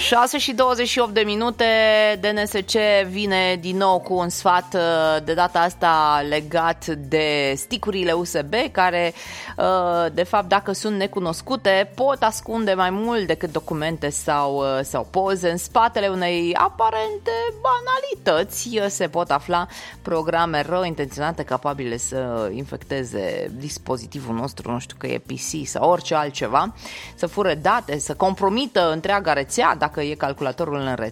6:28, DNSC vine din nou cu un sfat, de data asta legat de sticurile USB, care, de fapt, dacă sunt necunoscute, pot ascunde mai mult decât documente sau poze. În spatele unei aparente banalități se pot afla programe rău intenționate capabile să infecteze dispozitivul nostru, nu știu că e PC sau orice altceva, să fure date, să compromită întreaga rețea, dacă e calculatorul în rețea,